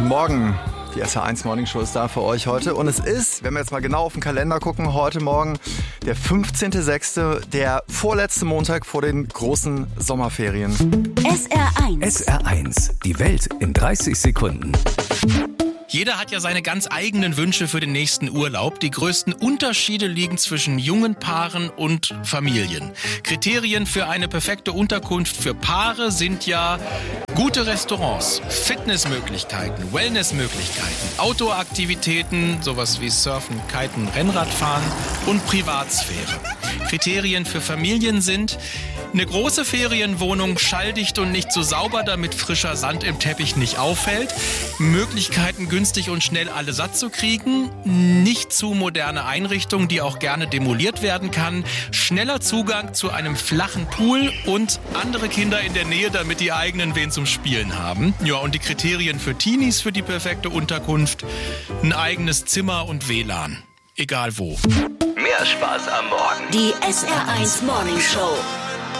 Guten Morgen. Die SR1 Morning Show ist da für euch heute. Und es ist, wenn wir jetzt mal genau auf den Kalender gucken, heute Morgen der 15.06., der vorletzte Montag vor den großen Sommerferien. SR1. SR1, die Welt in 30 Sekunden. Jeder hat ja seine ganz eigenen Wünsche für den nächsten Urlaub. Die größten Unterschiede liegen zwischen jungen Paaren und Familien. Kriterien für eine perfekte Unterkunft für Paare sind ja gute Restaurants, Fitnessmöglichkeiten, Wellnessmöglichkeiten, Outdoor-Aktivitäten, sowas wie Surfen, Kiten, Rennradfahren und Privatsphäre. Kriterien für Familien sind eine große Ferienwohnung, schalldicht und nicht zu sauber, damit frischer Sand im Teppich nicht auffällt. Möglichkeiten, günstig und schnell alle satt zu kriegen. Nicht zu moderne Einrichtung, die auch gerne demoliert werden kann. Schneller Zugang zu einem flachen Pool und andere Kinder in der Nähe, damit die eigenen wen zum Spielen haben. Ja, und die Kriterien für Teenies für die perfekte Unterkunft: ein eigenes Zimmer und WLAN. Egal wo. Mehr Spaß am Morgen. Die SR1 Morning Show.